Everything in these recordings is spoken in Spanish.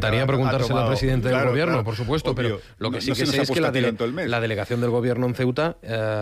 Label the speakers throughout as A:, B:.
A: encantaría preguntárselo al presidente del gobierno, por supuesto,
B: obvio.
A: pero lo que sí
B: No
A: que sé es que la delegación del gobierno en Ceuta,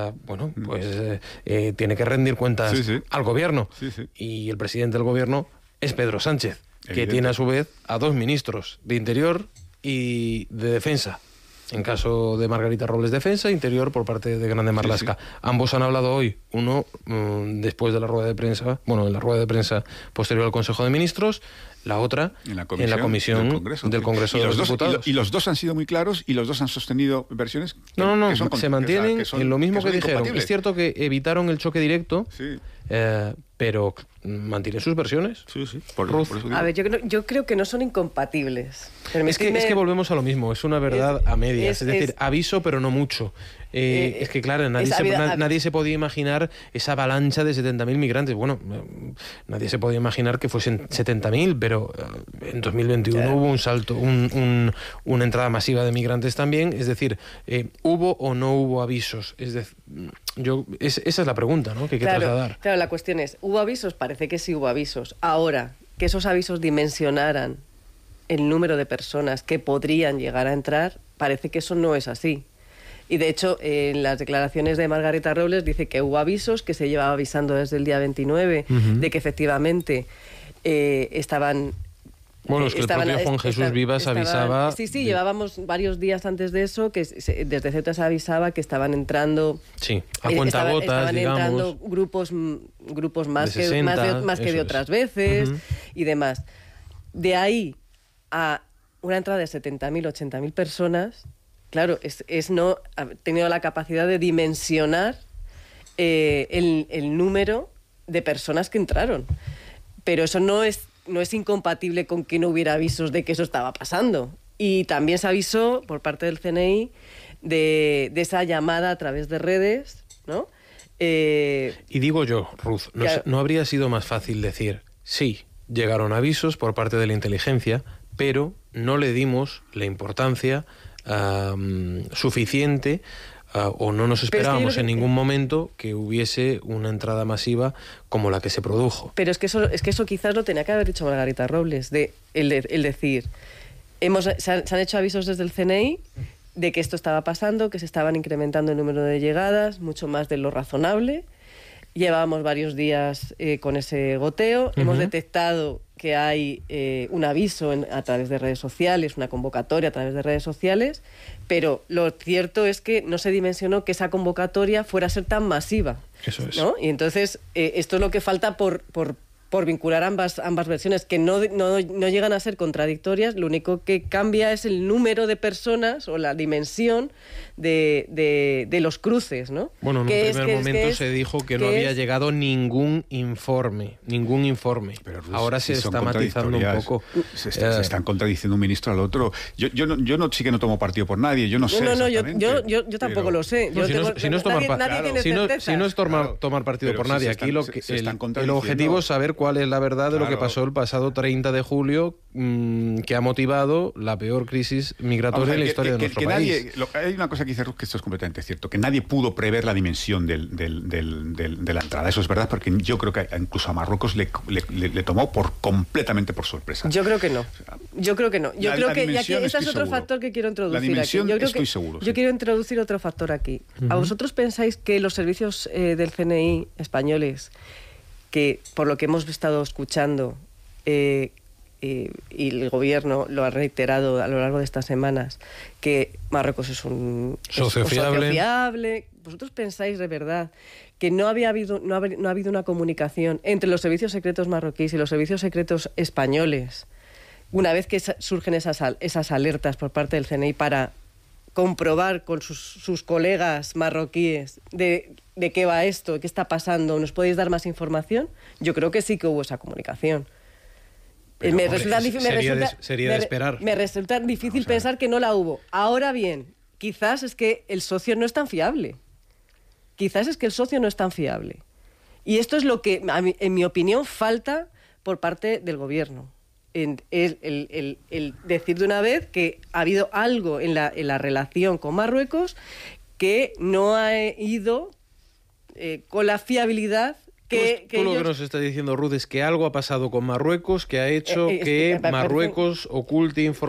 A: tiene que rendir cuentas al gobierno. Y el presidente del gobierno es Pedro Sánchez, que tiene a su vez a 2 ministros de Interior y de Defensa. En caso de Margarita Robles, Defensa, Interior por parte de Grande Marlaska. Ambos han hablado hoy, uno después de la rueda de prensa, en la rueda de prensa posterior al Consejo de Ministros, la otra en la comisión del Congreso de los Diputados.
B: Y los dos han sido muy claros y los dos han sostenido versiones que
A: se mantienen en lo mismo que dijeron. Es cierto que evitaron el choque directo, pero mantienen sus versiones.
B: Por eso
C: a ver, yo creo que no son incompatibles.
A: Es que volvemos a lo mismo, es una verdad a medias, es decir, aviso pero no mucho. Es que claro, nadie se podía imaginar esa avalancha de 70.000 migrantes. Bueno, nadie se podía imaginar que fuesen 70.000, pero en 2021 hubo un salto, una entrada masiva de migrantes también. Es decir, ¿hubo o no hubo avisos? Es decir, esa es la pregunta, ¿no?, que hay que trasladar.
C: Claro, la cuestión es, ¿hubo avisos? Parece que sí hubo avisos. Ahora, que esos avisos dimensionaran el número de personas que podrían llegar a entrar, parece que eso no es así. Y de hecho, en las declaraciones de Margarita Robles dice que hubo avisos, que se llevaba avisando desde el día 29, de que efectivamente estaban...
A: Bueno, es que el propio Juan Jesús Vivas avisaba...
C: Sí, llevábamos varios días antes de eso, que desde Ceuta se avisaba que estaban entrando...
A: Sí, a cuentagotas,
C: estaban
A: digamos.
C: entrando grupos más, de 60, más que de otras veces y demás. De ahí a una entrada de 70.000, 80.000 personas... Claro, es no haber tenido la capacidad de dimensionar el número de personas que entraron. Pero eso no es incompatible con que no hubiera avisos de que eso estaba pasando. Y también se avisó por parte del CNI de esa llamada a través de redes, ¿no?
A: Y digo yo, Ruth, ¿no habría sido más fácil decir, sí, llegaron avisos por parte de la inteligencia, pero no le dimos la importancia suficiente o no nos esperábamos en ningún momento que hubiese una entrada masiva como la que se produjo?
C: Pero es que eso quizás lo tenía que haber dicho Margarita Robles, el decir, se han hecho avisos desde el CNI de que esto estaba pasando, que se estaban incrementando el número de llegadas, mucho más de lo razonable. Llevábamos varios días con ese goteo, hemos detectado que hay un aviso a través de redes sociales, una convocatoria a través de redes sociales, pero lo cierto es que no se dimensionó que esa convocatoria fuera a ser tan masiva.
A: Eso es.
C: ¿No? Y entonces esto es lo que falta por vincular ambas versiones, que no llegan a ser contradictorias. Lo único que cambia es el número de personas o la dimensión de los cruces, ¿no?
A: Bueno, en un primer momento se dijo que no había llegado ningún informe.
B: Pero, Ruth,
A: ahora se está matizando un poco.
B: Se están contradiciendo un ministro al otro. Yo no sí que no tomo partido por nadie, yo no sé exactamente.
C: Yo tampoco lo sé.
A: Si no es tomar partido por nadie, aquí el objetivo es saber cuál es la verdad de lo que pasó el pasado 30 de julio, que ha motivado la peor crisis migratoria en la historia de nuestro país.
B: Hay una cosa que dice Ruth, que esto es completamente cierto, que nadie pudo prever la dimensión de la entrada. Eso es verdad, porque yo creo que incluso a Marruecos le tomó completamente por sorpresa.
C: Yo creo que no. Yo creo que este es otro factor que quiero introducir.
B: La dimensión
C: aquí.
B: Estoy seguro.
C: Yo quiero introducir otro factor aquí. ¿A vosotros pensáis que los servicios del CNI españoles, que por lo que hemos estado escuchando y el gobierno lo ha reiterado a lo largo de estas semanas, que Marruecos es un
A: socio fiable,
C: ¿vosotros pensáis de verdad que no ha habido una comunicación entre los servicios secretos marroquíes y los servicios secretos españoles una vez que surgen esas alertas por parte del CNI para comprobar con sus colegas marroquíes de qué va esto, qué está pasando, ¿nos podéis dar más información? Yo creo que sí que hubo esa comunicación.
A: Sería de esperar.
C: Me resulta difícil pensar que no la hubo. Ahora bien, quizás es que el socio no es tan fiable. Y esto es lo que, en mi opinión, falta por parte del gobierno. El decir de una vez que ha habido algo en la relación con Marruecos que no ha ido con la fiabilidad que
A: lo que nos está diciendo Ruth es que algo ha pasado con Marruecos que ha hecho que Marruecos oculte información